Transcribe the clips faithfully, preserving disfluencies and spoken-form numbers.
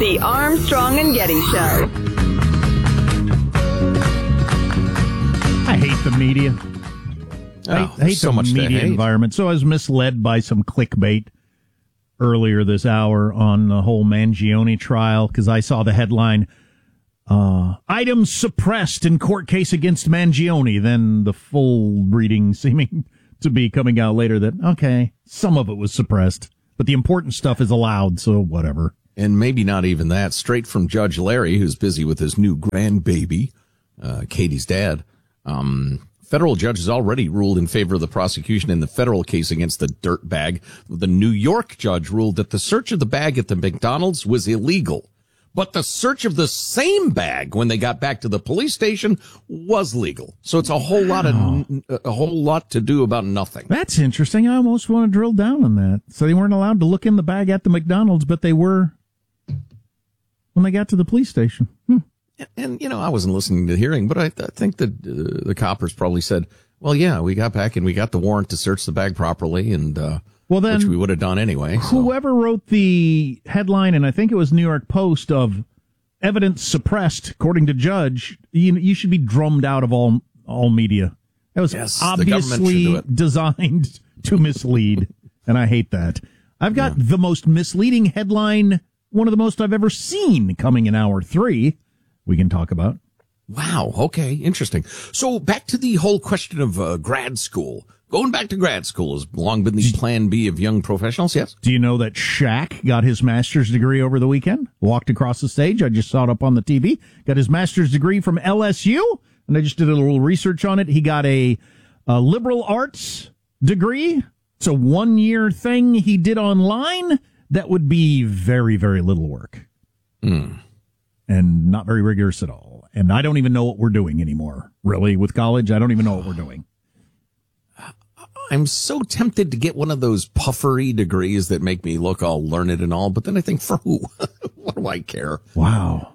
The Armstrong and Getty Show. I hate the media. Oh, I, I hate so the much media environment. So I was misled by some clickbait earlier this hour on the whole Mangione trial because I saw the headline, uh, items suppressed in court case against Mangione. Then the full reading seeming to be coming out later that, okay, some of it was suppressed, but the important stuff is allowed, so whatever. And maybe not even that. Straight from Judge Larry, who's busy with his new grandbaby, uh, Katie's dad. Um, federal judge has already ruled in favor of the prosecution in the federal case against the dirt bag. The New York judge ruled that the search of the bag at the McDonald's was illegal. But the search of the same bag when they got back to the police station was legal. So it's a whole wow. lot of a whole lot to do about nothing. That's interesting. I almost want to drill down on that. So they weren't allowed to look in the bag at the McDonald's, but they were when they got to the police station. Hmm. And, and you know, I wasn't listening to the hearing, but I, I think that uh, the coppers probably said, "Well, yeah, we got back and we got the warrant to search the bag properly, and uh, well, then, which we would have done anyway." So. Whoever wrote the headline, and I think it was New York Post, of evidence suppressed, according to judge, you, you should be drummed out of all all media. That was yes, obviously designed to mislead, and I hate that. I've got yeah. the most misleading headline, one of the most I've ever seen, coming in hour three. We can talk about. Wow. Okay. Interesting. So back to the whole question of uh, grad school. Going back to grad school has long been the plan B of young professionals, yes? Do you know that Shaq got his master's degree over the weekend? Walked across the stage. I just saw it up on the T V. Got his master's degree from L S U, and I just did a little research on it. He got a, a liberal arts degree. It's a one-year thing he did online that would be very, very little work. Mm. And not very rigorous at all. And I don't even know what we're doing anymore, really, with college. I don't even know what we're doing. I'm so tempted to get one of those puffery degrees that make me look all learned and all, but then I think, for who? What do I care? Wow.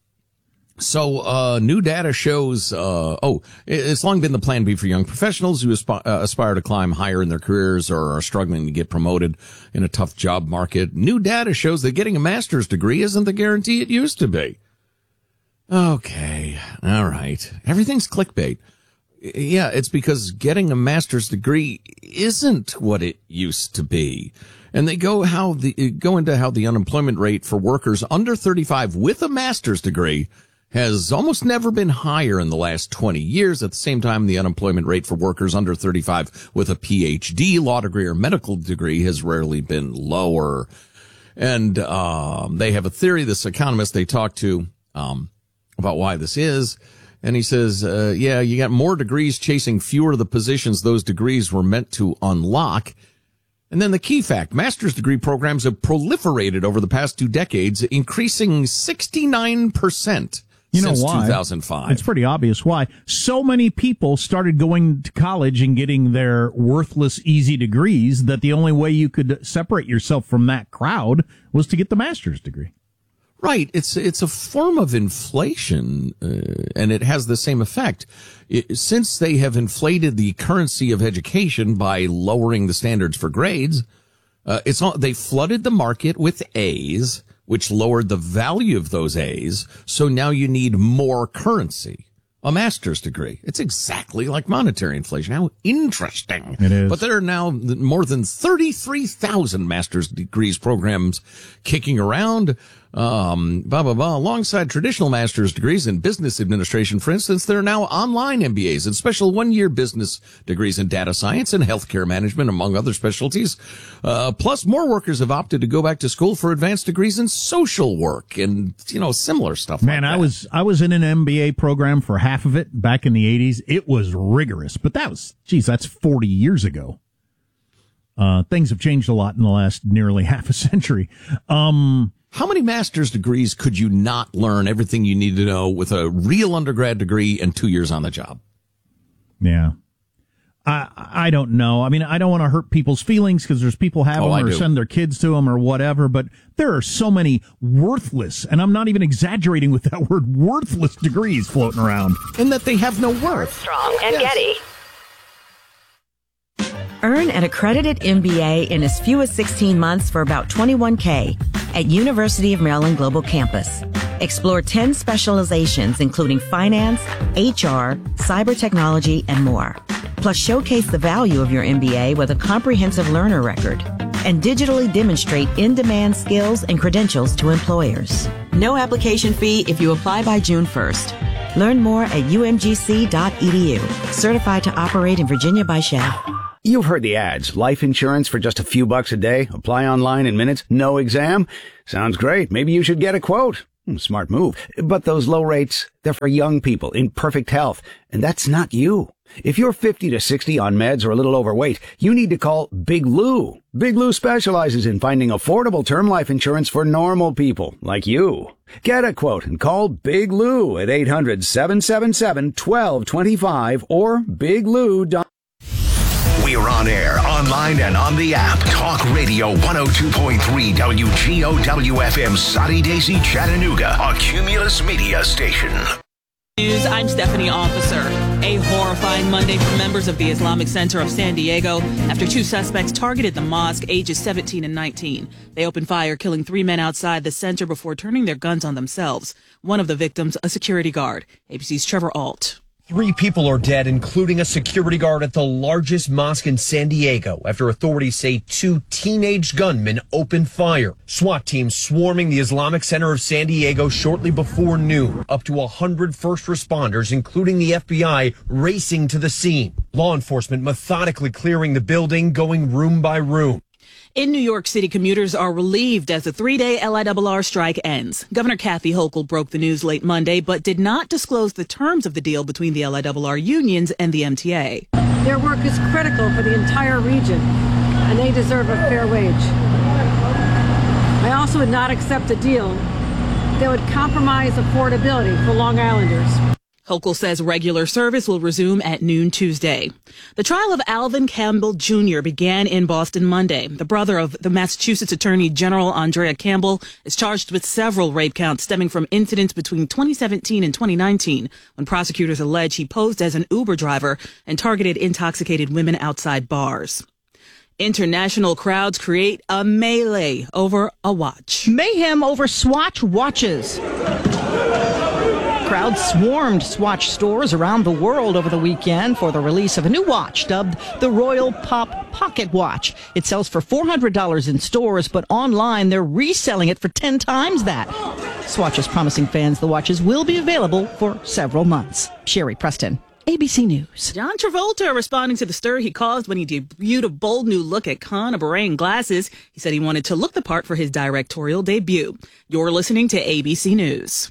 So, uh, new data shows, uh, oh, it's long been the plan B for young professionals who asp- uh, aspire to climb higher in their careers or are struggling to get promoted in a tough job market. New data shows that getting a master's degree isn't the guarantee it used to be. Okay. All right. Everything's clickbait. Yeah, it's because getting a master's degree isn't what it used to be. And they go how the go into how the unemployment rate for workers under thirty-five with a master's degree has almost never been higher in the last twenty years. At the same time, the unemployment rate for workers under thirty-five with a P H D, law degree, or medical degree has rarely been lower. And um, they have a theory, this economist they talked to, um, about why this is. And he says, uh, yeah, you got more degrees chasing fewer of the positions those degrees were meant to unlock. And then the key fact, master's degree programs have proliferated over the past two decades, increasing sixty-nine percent you know since why? two thousand five. It's pretty obvious why. So many people started going to college and getting their worthless, easy degrees that the only way you could separate yourself from that crowd was to get the master's degree. Right. It's it's a form of inflation, uh, and it has the same effect. It, since they have inflated the currency of education by lowering the standards for grades, uh, it's all, they flooded the market with A's, which lowered the value of those A's. So now you need more currency. A master's degree. It's exactly like monetary inflation. How interesting. It is. But there are now more than thirty-three thousand master's degrees programs kicking around. Um, blah, blah, blah. Alongside traditional master's degrees in business administration, for instance, there are now online M B As and special one-year business degrees in data science and healthcare management, among other specialties. Uh, plus, more workers have opted to go back to school for advanced degrees in social work and, you know, similar stuff. Man, like I that. was I was in an M B A program for half of it back in the eighties. It was rigorous, but that was, geez, that's forty years ago. Uh, things have changed a lot in the last nearly half a century. Um, How many master's degrees could you not learn everything you need to know with a real undergrad degree and two years on the job? Yeah. I I don't know. I mean, I don't want to hurt people's feelings because there's people have Oh, I them or do. send their kids to them or whatever, but there are so many worthless, and I'm not even exaggerating with that word, worthless degrees floating around. And that they have no worth. Armstrong and Getty. Earn an accredited M B A in as few as sixteen months for about twenty-one thousand dollars at University of Maryland Global Campus. Explore ten specializations, including finance, H R, cyber technology, and more. Plus, showcase the value of your M B A with a comprehensive learner record and digitally demonstrate in-demand skills and credentials to employers. No application fee if you apply by June first. Learn more at u m g c dot e d u. Certified to operate in Virginia by S H E F. You've heard the ads. Life insurance for just a few bucks a day. Apply online in minutes. No exam. Sounds great. Maybe you should get a quote. Smart move. But those low rates, they're for young people in perfect health. And that's not you. If you're fifty to sixty on meds or a little overweight, you need to call Big Lou. Big Lou specializes in finding affordable term life insurance for normal people like you. Get a quote and call Big Lou at eight hundred, seven seven seven, one two two five or big lou dot com. We're on air, online, and on the app. Talk Radio one oh two point three W G O W F M, Soddy Daisy, Chattanooga, a Cumulus Media station. News. I'm Stephanie Officer. A horrifying Monday for members of the Islamic Center of San Diego after two suspects targeted the mosque, ages seventeen and nineteen. They opened fire, killing three men outside the center before turning their guns on themselves. One of the victims, a security guard. A B C's Trevor Ault. Three people are dead, including a security guard at the largest mosque in San Diego, after authorities say two teenage gunmen opened fire. SWAT teams swarming the Islamic Center of San Diego shortly before noon. Up to one hundred first responders, including the F B I, racing to the scene. Law enforcement methodically clearing the building, going room by room. In New York City, commuters are relieved as the three-day L I R R strike ends. Governor Kathy Hochul broke the news late Monday, but did not disclose the terms of the deal between the L I R R unions and the M T A. Their work is critical for the entire region, and they deserve a fair wage. I also would not accept a deal that would compromise affordability for Long Islanders. Hochul says regular service will resume at noon Tuesday. The trial of Alvin Campbell Junior began in Boston Monday. The brother of the Massachusetts Attorney General Andrea Campbell is charged with several rape counts stemming from incidents between twenty seventeen and twenty nineteen, when prosecutors allege he posed as an Uber driver and targeted intoxicated women outside bars. International crowds create a melee over a watch. Mayhem over Swatch watches. Crowds swarmed Swatch stores around the world over the weekend for the release of a new watch dubbed the Royal Pop Pocket Watch. It sells for four hundred dollars in stores, but online they're reselling it for ten times that. Swatch is promising fans the watches will be available for several months. Sherry Preston, A B C News. John Travolta responding to the stir he caused when he debuted a bold new look at Con, a beret and glasses. He said he wanted to look the part for his directorial debut. You're listening to A B C News.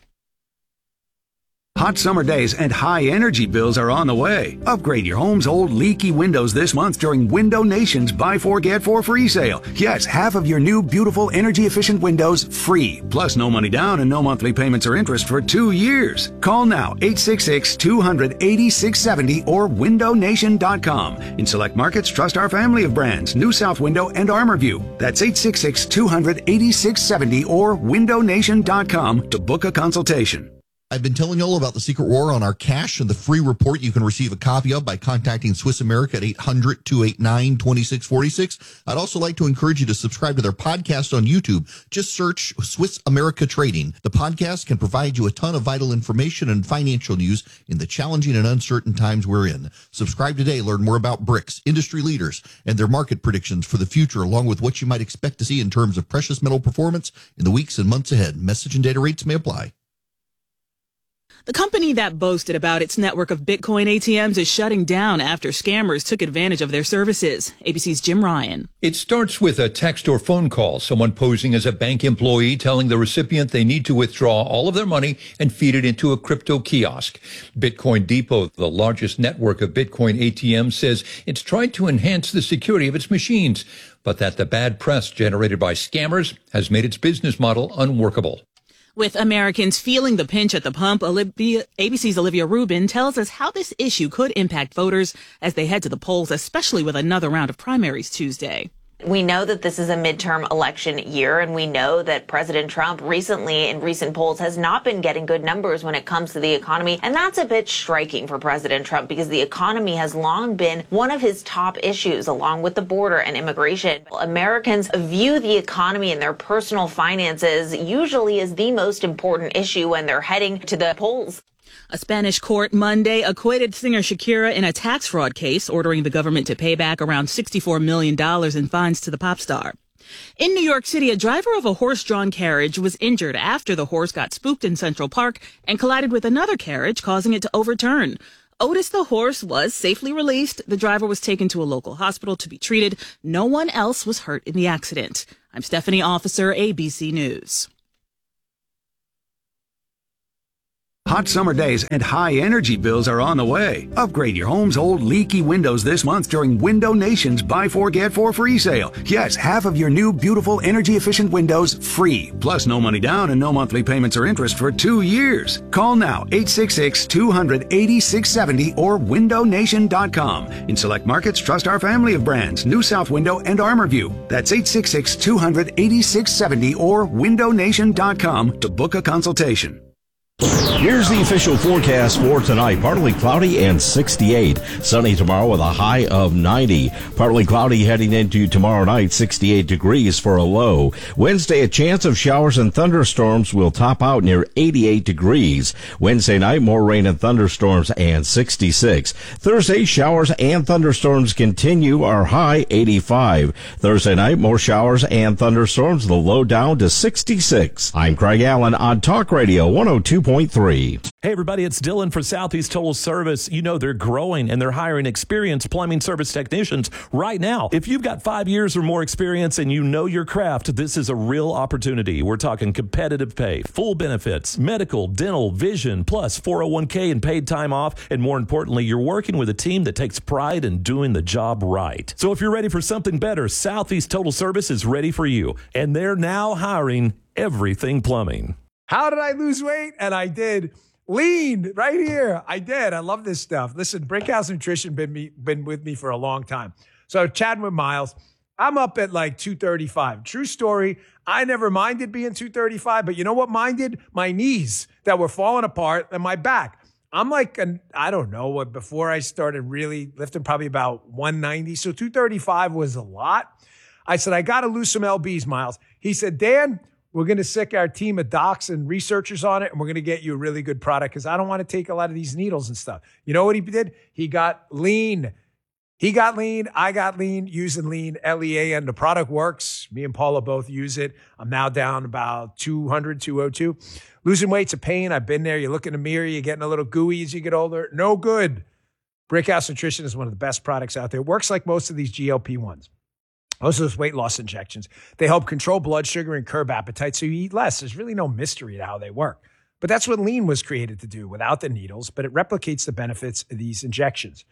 Hot summer days and high energy bills are on the way. Upgrade your home's old leaky windows this month during Window Nation's Buy Four Get Four free sale. Yes, half of your new beautiful energy efficient windows free. Plus no money down and no monthly payments or interest for two years. Call now eight six six, two hundred, eighty-six seventy or window nation dot com. In select markets, trust our family of brands, New South Window and ArmorView. That's eight six six, two hundred, eighty-six seventy or window nation dot com to book a consultation. I've been telling you all about the Secret War on our cash and the free report you can receive a copy of by contacting Swiss America at eight hundred, two eight nine, two six four six. I'd also like to encourage you to subscribe to their podcast on YouTube. Just search Swiss America Trading. The podcast can provide you a ton of vital information and financial news in the challenging and uncertain times we're in. Subscribe today. Learn more about BRICS, industry leaders, and their market predictions for the future, along with what you might expect to see in terms of precious metal performance in the weeks and months ahead. Message and data rates may apply. The company that boasted about its network of Bitcoin A T Ms is shutting down after scammers took advantage of their services. A B C's Jim Ryan. It starts with a text or phone call, someone posing as a bank employee telling the recipient they need to withdraw all of their money and feed it into a crypto kiosk. Bitcoin Depot, the largest network of Bitcoin A T Ms, says it's tried to enhance the security of its machines, but that the bad press generated by scammers has made its business model unworkable. With Americans feeling the pinch at the pump, Olivia, A B C's Olivia Rubin tells us how this issue could impact voters as they head to the polls, especially with another round of primaries Tuesday. We know that this is a midterm election year, and we know that President Trump recently, in recent polls, has not been getting good numbers when it comes to the economy. And that's a bit striking for President Trump because the economy has long been one of his top issues, along with the border and immigration. Americans view the economy and their personal finances usually as the most important issue when they're heading to the polls. A Spanish court Monday acquitted singer Shakira in a tax fraud case, ordering the government to pay back around sixty-four million dollars in fines to the pop star. In New York City, a driver of a horse-drawn carriage was injured after the horse got spooked in Central Park and collided with another carriage, causing it to overturn. Otis the horse was safely released. The driver was taken to a local hospital to be treated. No one else was hurt in the accident. I'm Stephanie Officer, A B C News. Hot summer days and high energy bills are on the way. Upgrade your home's old leaky windows this month during Window Nation's Buy Four Get Four free sale. Yes, half of your new beautiful energy efficient windows free. Plus no money down and no monthly payments or interest for two years. Call now eight six six, two hundred, eighty-six seventy or window nation dot com. In select markets, trust our family of brands, New South Window and ArmorView. That's eight six six, two hundred, eighty-six seventy or window nation dot com to book a consultation. Here's the official forecast for tonight. Partly cloudy and sixty-eight. Sunny tomorrow with a high of ninety. Partly cloudy heading into tomorrow night, sixty-eight degrees for a low. Wednesday, a chance of showers and thunderstorms will top out near eighty-eight degrees. Wednesday night, more rain and thunderstorms and sixty-six. Thursday, showers and thunderstorms continue, our high eighty-five. Thursday night, more showers and thunderstorms, the low down to sixty-six. I'm Craig Allen on Talk Radio one oh two point three. Hey everybody, it's Dylan for Southeast Total Service. You know they're growing and they're hiring experienced plumbing service technicians right now. If you've got five years or more experience and you know your craft, this is a real opportunity. We're talking competitive pay, full benefits, medical, dental, vision, plus four oh one k and paid time off. And more importantly, you're working with a team that takes pride in doing the job right. So if you're ready for something better, Southeast Total Service is ready for you. And they're now hiring everything plumbing. How did I lose weight? And I did. Lean right here. I did. I love this stuff. Listen, Brickhouse Nutrition been me been with me for a long time. So chatting with Miles, I'm up at like two thirty-five. True story. I never minded being two thirty-five, but you know what minded? My knees that were falling apart and my back. I'm like, an, I don't know what, before I started really lifting, probably about one ninety. So two thirty-five was a lot. I said, I got to lose some L Bs, Miles. He said, Dan, we're going to sick our team of docs and researchers on it, and we're going to get you a really good product because I don't want to take a lot of these needles and stuff. You know what he did? He got lean. He got lean. I got lean using lean, L E A N. The product works. Me and Paula both use it. I'm now down about two hundred, two oh two. Losing weight's a pain. I've been there. You look in the mirror. You're getting a little gooey as you get older. No good. Brickhouse Nutrition is one of the best products out there. It works like most of these G L P ones. Most of those weight loss injections, they help control blood sugar and curb appetite so you eat less. There's really no mystery to how they work. But that's what lean was created to do without the needles, but it replicates the benefits of these injections.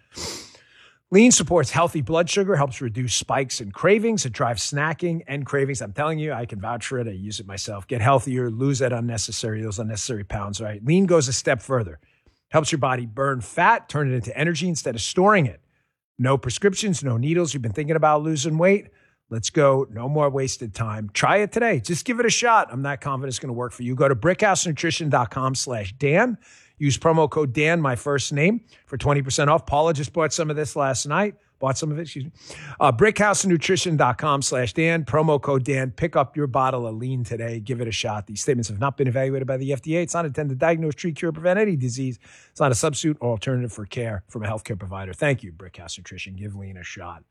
Lean supports healthy blood sugar, helps reduce spikes and cravings. It drives snacking and cravings. I'm telling you, I can vouch for it. I use it myself. Get healthier, lose that unnecessary, those unnecessary pounds, right? Lean goes a step further. Helps your body burn fat, turn it into energy instead of storing it. No prescriptions, no needles. You've been thinking about losing weight? Let's go. No more wasted time. Try it today. Just give it a shot. I'm not confident it's going to work for you. Go to brickhousenutrition.com slash Dan. Use promo code Dan, my first name, for twenty percent off. Paula just bought some of this last night. Bought some of it, excuse me. Uh, brickhousenutrition.com slash Dan. Promo code Dan. Pick up your bottle of lean today. Give it a shot. These statements have not been evaluated by the F D A. It's not intended to diagnose, treat, cure, prevent any disease. It's not a substitute or alternative for care from a healthcare provider. Thank you, Brickhouse Nutrition. Give lean a shot.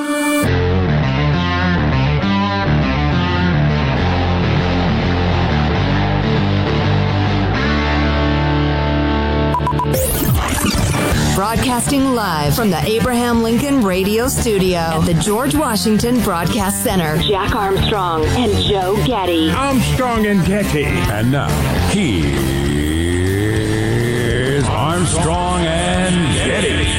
Broadcasting live from the Abraham Lincoln Radio Studio at the George Washington Broadcast Center. Jack Armstrong and Joe Getty. Armstrong and Getty. And now, here's Armstrong and Getty.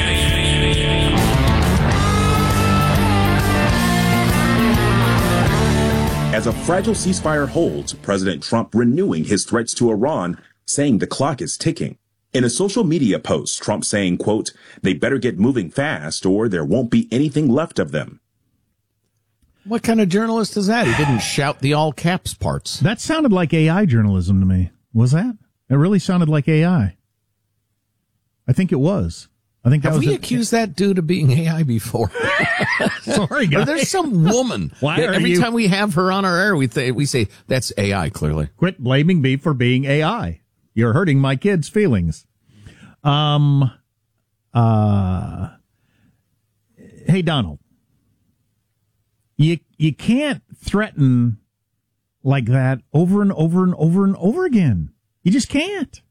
As a fragile ceasefire holds, President Trump renewing his threats to Iran, saying the clock is ticking. In a social media post, Trump saying, quote, they better get moving fast or there won't be anything left of them. What kind of journalist is that? He didn't shout the all caps parts. That sounded like A I journalism to me. Was that? It really sounded like A I. I think it was. I think that Have was we a, accused that dude of being A I before? Sorry, guys. Or there's some woman. Why that are every you- time we have her on our air, we th- we say that's A I. Clearly, Quit blaming me for being A I. You're hurting my kids' feelings. Um. Uh. Hey, Donald. You you can't threaten like that over and over and over and over again. You just can't.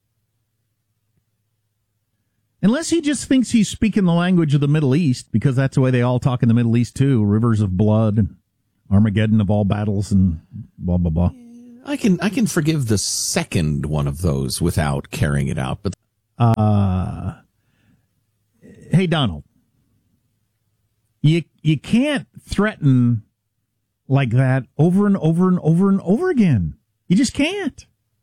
Unless he just thinks he's speaking the language of the Middle East, because that's the way they all talk in the Middle East too. Rivers of blood and Armageddon of all battles and blah, blah, blah. I can I can forgive the second one of those without carrying it out. But uh, hey, Donald, you you can't threaten like that over and over and over and over again. You just can't.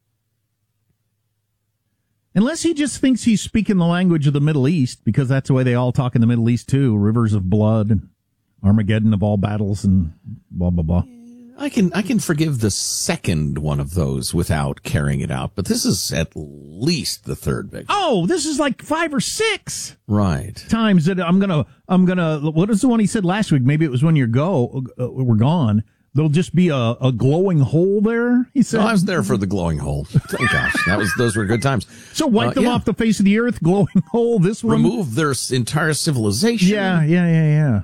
Unless he just thinks he's speaking the language of the Middle East, because that's the way they all talk in the Middle East too. Rivers of blood and Armageddon of all battles and blah, blah, blah. I can I can forgive the second one of those without carrying it out. But this is at least the third big. Oh, this is like five or six Right. times that I'm gonna I'm gonna. What is the one he said last week? Maybe it was when you're go uh, we're gone. There'll just be a, a glowing hole there. He said. No, I was there for the glowing hole. Oh gosh, that was those were good times. So wipe Uh, them yeah. off the face of the earth. Glowing hole. This one. Remove their s- entire civilization. Yeah, yeah, yeah, yeah.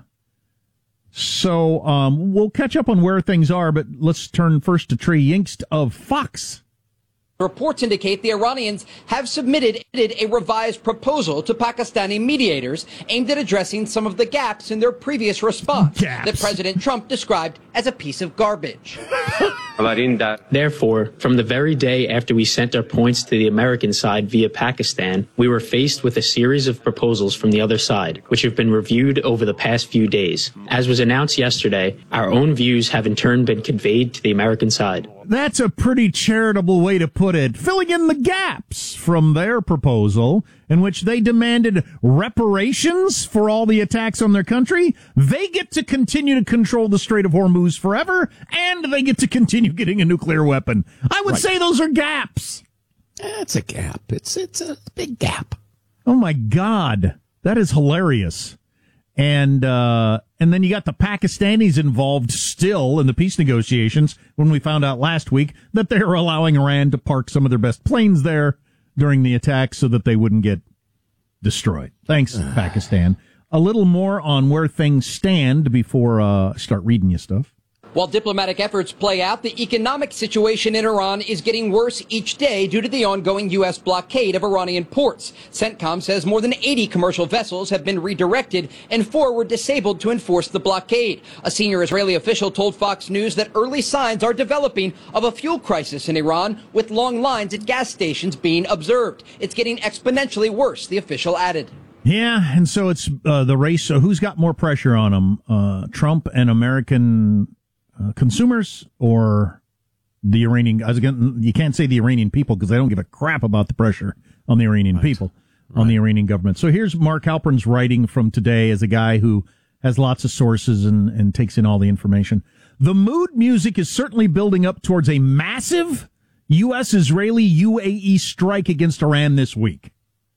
So um, we'll catch up on where things are, but let's turn first to Trey Yingst of Fox. Reports indicate the Iranians have submitted a revised proposal to Pakistani mediators aimed at addressing some of the gaps in their previous response Gaps. that President Trump described as a piece of garbage. Therefore, from the very day after we sent our points to the American side via Pakistan, we were faced with a series of proposals from the other side, which have been reviewed over the past few days. As was announced yesterday, our own views have in turn been conveyed to the American side. That's a pretty charitable way to put it, filling in the gaps from their proposal in which they demanded reparations for all the attacks on their country. They get to continue to control the Strait of Hormuz forever, and they get to continue getting a nuclear weapon. I would Right. say those are gaps. It's a gap. It's it's a big gap. Oh my God, that is hilarious. And uh, and then you got the Pakistanis involved still in the peace negotiations when we found out last week that they were allowing Iran to park some of their best planes there during the attack so that they wouldn't get destroyed. Thanks, Pakistan. A little more on where things stand before uh, I start reading you stuff. While diplomatic efforts play out, the economic situation in Iran is getting worse each day due to the ongoing U S blockade of Iranian ports. CENTCOM says more than eighty commercial vessels have been redirected and four were disabled to enforce the blockade. A senior Israeli official told Fox News that early signs are developing of a fuel crisis in Iran, with long lines at gas stations being observed. It's getting exponentially worse, the official added. Yeah, and so it's uh, the race. So who's got more pressure on them, uh, Trump and American uh, consumers, or the Iranian? I was gonna, you can't say the Iranian people because they don't give a crap about the pressure on the Iranian Right. people, Right. on the Iranian government. So here's Mark Halpern's writing from today as a guy who has lots of sources and, and takes in all the information. The mood music is certainly building up towards a massive U S-Israeli U A E strike against Iran this week.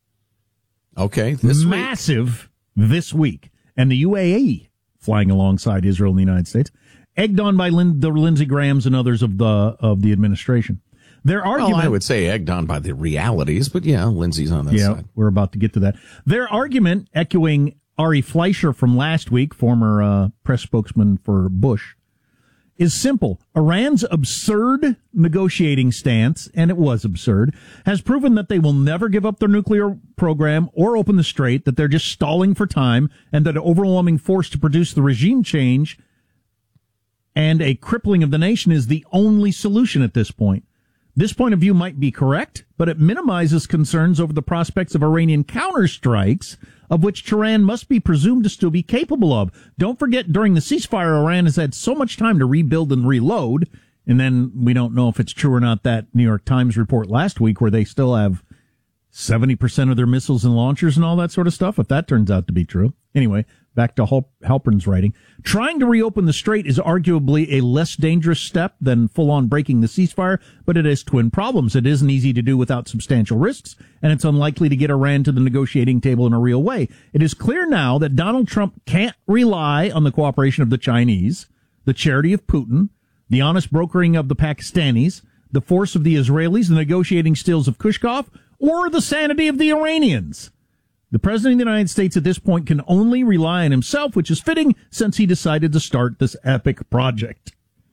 Okay, this week. Massive this week. And the U A E flying alongside Israel and the United States, egged on by Lin- the Lindsey Grahams and others of the of the administration. Their argument, Well, I would say egged on by the realities, but yeah, Lindsay's on that yeah, side. we're about to get to that. Their argument, echoing Ari Fleischer from last week, former uh, press spokesman for Bush, is simple. Iran's absurd negotiating stance, and it was absurd, has proven that they will never give up their nuclear program or open the strait, that they're just stalling for time, and that an overwhelming force to produce the regime change and a crippling of the nation is the only solution at this point. This point of view might be correct, but it minimizes concerns over the prospects of Iranian counterstrikes, of which Tehran must be presumed to still be capable of. Don't forget, during the ceasefire, Iran has had so much time to rebuild and reload, and then we don't know if it's true or not, that New York Times report last week where they still have seventy percent of their missiles and launchers and all that sort of stuff, if that turns out to be true. Anyway, Back to Hal- Halpern's writing. Trying to reopen the strait is arguably a less dangerous step than full-on breaking the ceasefire, but it has twin problems. It isn't easy to do without substantial risks, and it's unlikely to get Iran to the negotiating table in a real way. It is clear now that Donald Trump can't rely on the cooperation of the Chinese, the charity of Putin, the honest brokering of the Pakistanis, the force of the Israelis, the negotiating skills of Kushkov, or the sanity of the Iranians. The President of the United States at this point can only rely on himself, which is fitting since he decided to start this epic project.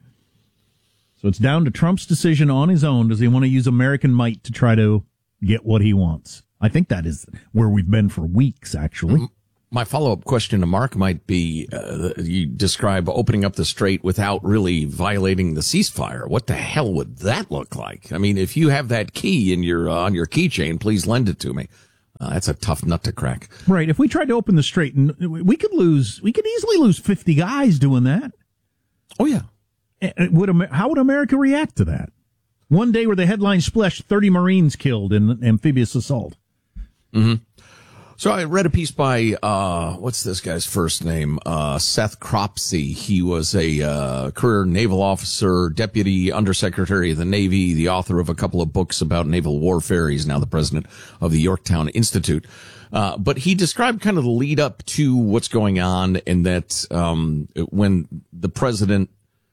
So it's down to Trump's decision on his own. Does he want to use American might to try to get what he wants? I think that is where we've been for weeks, actually. My follow-up question to Mark might be, uh, you describe opening up the strait without really violating the ceasefire. What the hell would that look like? I mean, if you have that key in your uh, on your keychain, please lend it to me. Uh, that's a tough nut to crack. Right. If we tried to open the strait, and we could lose, we could easily lose fifty guys doing that. Oh, yeah. Would, how would America react to that? One day where the headline splashed thirty Marines killed in amphibious assault. Mm-hmm. So I read a piece by, uh, what's this guy's first name? Uh, Seth Cropsey. He was a, uh, career naval officer, deputy undersecretary of the Navy, the author of a couple of books about naval warfare. He's now the president of the Yorktown Institute. Uh, but he described kind of the lead up to what's going on, and that, um, when the president,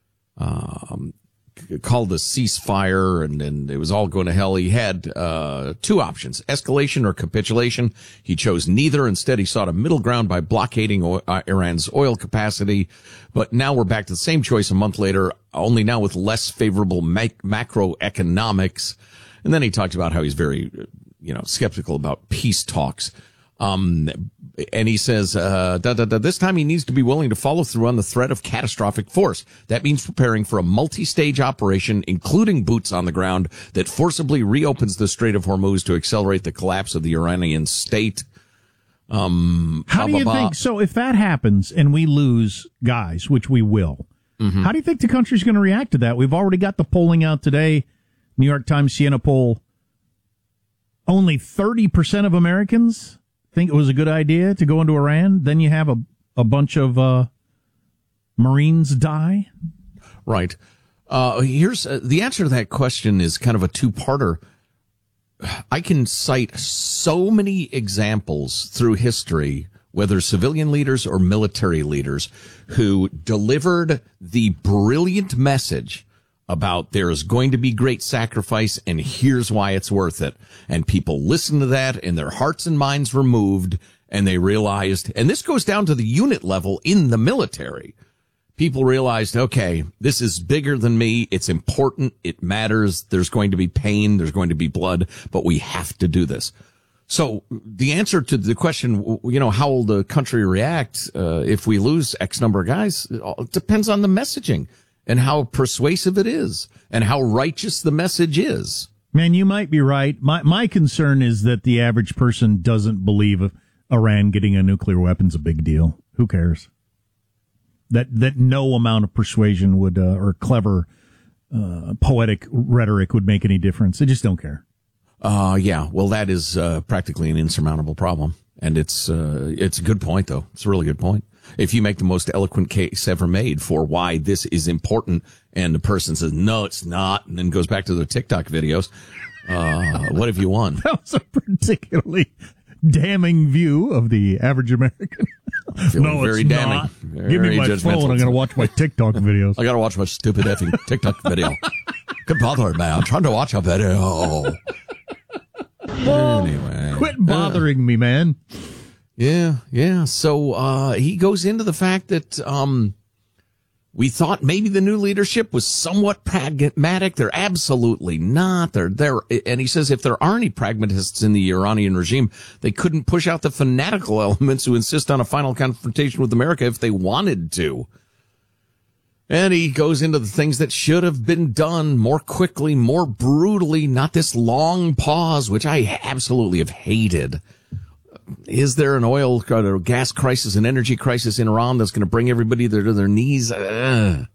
um, called a ceasefire and, and it was all going to hell, he had uh two options: escalation or capitulation. He chose neither. Instead, he sought a middle ground by blockading o- uh, Iran's oil capacity. But now we're back to the same choice a month later, only now with less favorable mac- macroeconomics. And then he talked about how he's very, you know, skeptical about peace talks. Um, and he says, uh, da, da, da, this time he needs to be willing to follow through on the threat of catastrophic force. That means preparing for a multi-stage operation, including boots on the ground, that forcibly reopens the Strait of Hormuz to accelerate the collapse of the Iranian state. Um, how do you bah, bah, think, so if that happens and we lose guys, which we will, mm-hmm. how do you think the country's going to react to that? We've already got the polling out today. New York Times Siena poll. Only thirty percent of Americans think it was a good idea to go into Iran. Then you have a, a bunch of uh, Marines die. Right. Uh, here's uh, the answer to that question is kind of a two-parter. I can cite so many examples through history, whether civilian leaders or military leaders, who delivered the brilliant message about there is going to be great sacrifice and here's why it's worth it. And people listened to that and their hearts and minds were moved and they realized, and this goes down to the unit level in the military. People realized, okay, this is bigger than me. It's important. It matters. There's going to be pain. There's going to be blood, but we have to do this. So the answer to the question, you know, how will the country react uh, if we lose X number of guys? It depends on the messaging and how persuasive it is and how righteous the message is. Man, you might be right. My my concern is that the average person doesn't believe Iran getting a nuclear weapon's a big deal. Who cares? That that no amount of persuasion would uh, or clever uh, poetic rhetoric would make any difference. They just don't care. Uh, yeah. Well, that is uh, practically an insurmountable problem, and it's uh, it's a good point, though. It's a really good point. If you make the most eloquent case ever made for why this is important, and the person says, no, it's not, and then goes back to their TikTok videos, uh, what have you won? That was a particularly damning view of the average American. No, very it's damning. not. Very Give me my phone. I'm going to watch my TikTok videos. I got to watch my stupid effing TikTok video. Good bother, man. I'm trying to watch a video. Well, anyway. Quit bothering uh, me, man. Yeah, yeah. So uh, he goes into the fact that um, we thought maybe the new leadership was somewhat pragmatic. They're absolutely not. They're there, and he says if there are any pragmatists in the Iranian regime, they couldn't push out the fanatical elements who insist on a final confrontation with America if they wanted to. And he goes into the things that should have been done more quickly, more brutally, not this long pause, which I absolutely have hated. Is there an oil or gas crisis, an energy crisis in Iran that's going to bring everybody to their knees? Uh,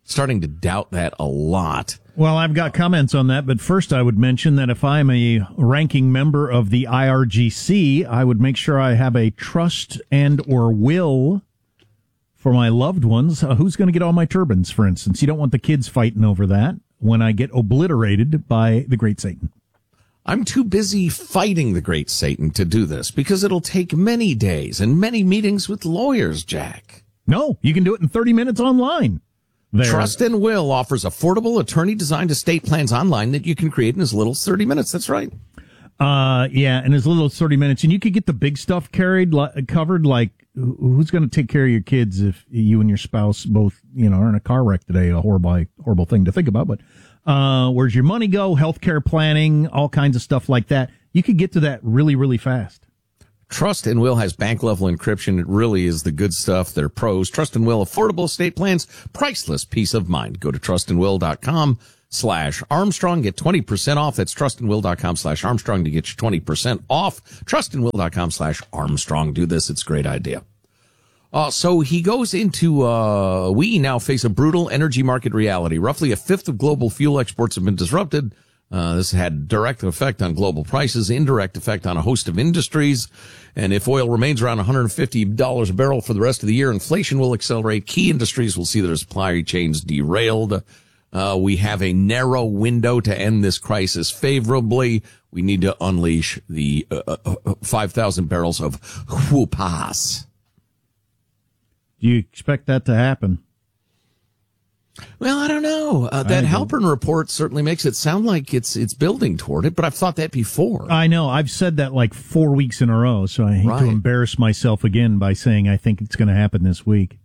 starting to doubt that a lot. Well, I've got comments on that, but first I would mention that if I'm a ranking member of the I R G C, I would make sure I have a trust and or will for my loved ones. Uh, who's going to get all my turbans, for instance? You don't want the kids fighting over that when I get obliterated by the great Satan. I'm too busy fighting the great Satan to do this because it'll take many days and many meetings with lawyers, Jack. No, you can do it in thirty minutes online. There. Trust and Will offers affordable attorney-designed estate plans online that you can create in as little as thirty minutes. That's right. Uh, yeah, in as little as thirty minutes. And you could get the big stuff carried, li- covered, like who's going to take care of your kids if you and your spouse both, you know, are in a car wreck today? A horrible, horrible thing to think about. But uh, where's your money go? Healthcare planning, all kinds of stuff like that. You could get to that really, really fast. Trust and Will has bank-level encryption. It really is the good stuff. They're pros. Trust and Will, affordable estate plans, priceless peace of mind. Go to trustandwill.com slash Armstrong. Get twenty percent off. That's trustandwill.com slash Armstrong to get you twenty percent off. Trustandwill.com slash Armstrong. Do this. It's a great idea. Uh, so he goes into, uh, we now face a brutal energy market reality. Roughly a fifth of global fuel exports have been disrupted. Uh, this had direct effect on global prices, indirect effect on a host of industries. And if oil remains around one hundred fifty dollars a barrel for the rest of the year, inflation will accelerate. Key industries will see their supply chains derailed. Uh, we have a narrow window to end this crisis favorably. We need to unleash the uh, uh, five thousand barrels of whoopas. Do you expect that to happen? Well, I don't know. Uh, that Halpern report certainly makes it sound like it's it's building toward it, but I've thought that before. I know. I've said that like four weeks in a row, so I hate right. to embarrass myself again by saying I think it's going to happen this week.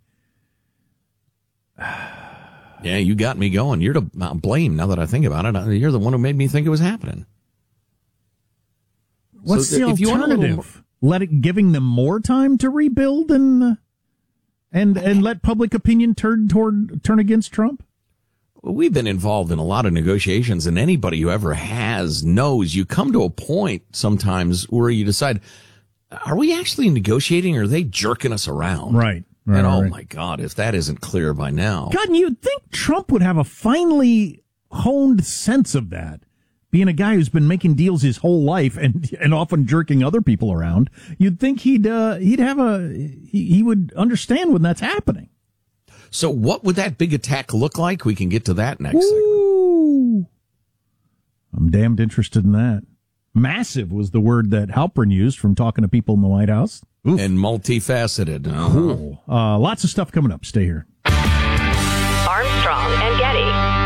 Yeah, you got me going. You're to blame now that I think about it. You're the one who made me think it was happening. What's so the if alternative? You want Let it giving them more time to rebuild and uh, and and let public opinion turn toward turn against Trump? We've been involved in a lot of negotiations, and anybody who ever has knows you come to a point sometimes where you decide, are we actually negotiating or are they jerking us around? Right. right and oh right. my God, if that isn't clear by now. God, and you'd think Trump would have a finely honed sense of that. Being a guy who's been making deals his whole life and and often jerking other people around, you'd think he'd uh, he'd have a he, he would understand when that's happening. So what would that big attack look like? We can get to that next Ooh. segment. I'm damned interested in that. Massive was the word that Halpern used from talking to people in the White House. Oof. And multifaceted. Uh-huh. Cool. Uh, lots of stuff coming up. Stay here. Armstrong and Getty.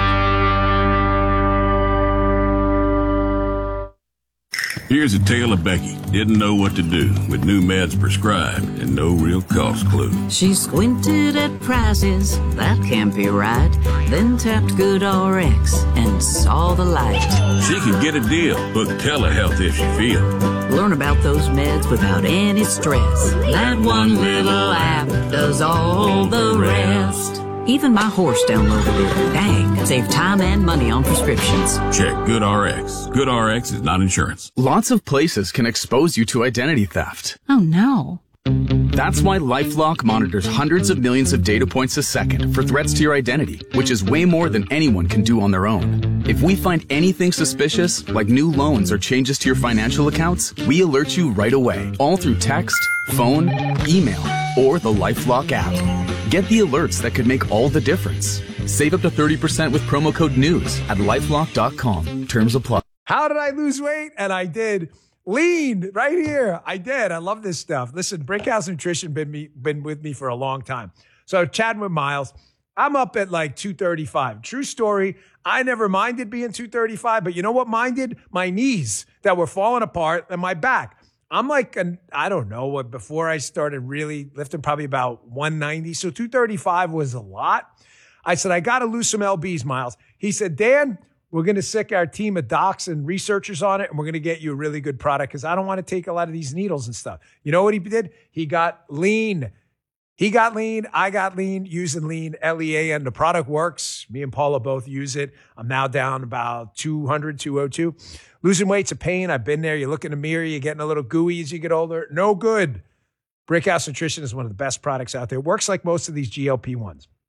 Here's a tale of Becky. Didn't know what to do with new meds prescribed and no real cost clue. She squinted at prices, that can't be right. Then tapped GoodRx and saw the light. She can get a deal. Book telehealth if she feels. Learn about those meds without any stress. That one little app does all the rest. Even my horse downloaded it. Dang, save time and money on prescriptions. Check GoodRx. GoodRx is not insurance. Lots of places can expose you to identity theft. Oh no. That's why LifeLock monitors hundreds of millions of data points a second for threats to your identity, which is way more than anyone can do on their own. If we find anything suspicious, like new loans or changes to your financial accounts, we alert you right away, all through text, phone, email, or the LifeLock app. Get the alerts that could make all the difference. Save up to thirty percent with promo code NEWS at lifelock dot com. Terms apply. How did I lose weight? And I did. Lean right here. I did. I love this stuff. Listen, Brinkhouse Nutrition been me been with me for a long time. So chatting with Miles, I'm up at like two thirty-five. True story. I never minded being two thirty-five, but you know what minded? My knees that were falling apart and my back. I'm like, an, I don't know what, before I started really lifting, probably about one ninety. So two thirty-five was a lot. I said, I got to lose some L Bs, Miles. He said, Dan, we're going to sick our team of docs and researchers on it, and we're going to get you a really good product because I don't want to take a lot of these needles and stuff. You know what he did? He got lean. He got lean. I got lean using lean, L E A N. The product works. Me and Paula both use it. I'm now down about two hundred, two oh two. Losing weight's a pain. I've been there. You look in the mirror, you're getting a little gooey as you get older. No good. Brickhouse Nutrition is one of the best products out there. It works like most of these G L P ones.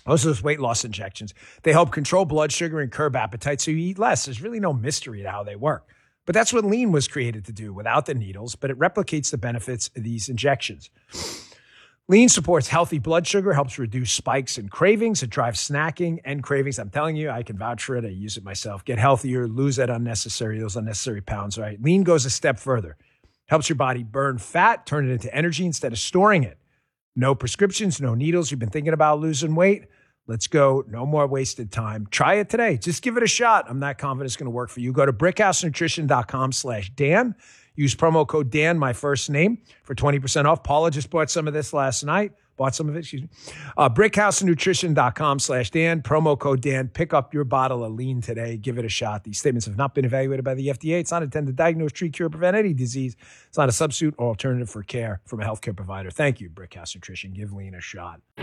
Those are those weight loss injections. They help control blood sugar and curb appetite, so you eat less. There's really no mystery to how they work. But that's what Lean was created to do without the needles, but it replicates the benefits of these injections. Lean supports healthy blood sugar, helps reduce spikes and cravings. It drives snacking and cravings. I'm telling you, I can vouch for it. I use it myself. Get healthier, lose that unnecessary, those unnecessary pounds, right? Lean goes a step further. Helps your body burn fat, turn it into energy instead of storing it. No prescriptions, no needles. You've been thinking about losing weight? Let's go. No more wasted time. Try it today. Just give it a shot. I'm not confident it's going to work for you. Go to brickhousenutrition.com slash Dan. Use promo code Dan, my first name, for twenty percent off. Paula just bought some of this last night. Bought some of it, excuse me. Uh, brickhousenutrition.com slash Dan. Promo code Dan. Pick up your bottle of Lean today. Give it a shot. These statements have not been evaluated by the F D A. It's not intended to diagnose, treat, cure, prevent any disease. It's not a substitute or alternative for care from a healthcare provider. Thank you, Brickhouse Nutrition. Give Lean a shot.